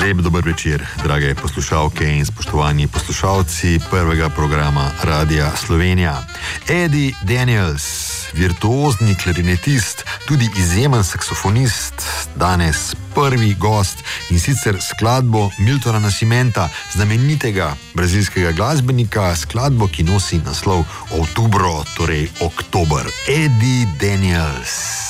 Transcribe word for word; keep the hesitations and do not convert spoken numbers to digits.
Lep dober večer, drage poslušalke in spoštovani poslušalci prvega programa Radia Slovenija. Eddie Daniels, virtuozni klarinetist, tudi izjemen saksofonist, danes prvi gost in sicer skladbo Miltona Nascimenta, znamenitega brazilskega glasbenika, skladbo, ki nosi naslov Outubro, torej Oktober. Eddie Daniels.